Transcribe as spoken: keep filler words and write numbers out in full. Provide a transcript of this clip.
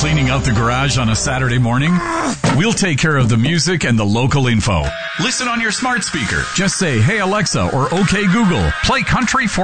cleaning out the garage on a Saturday morning? We'll take care of the music and the local info. Listen on your smart speaker. Just say, "Hey Alexa," or "Okay Google, play country for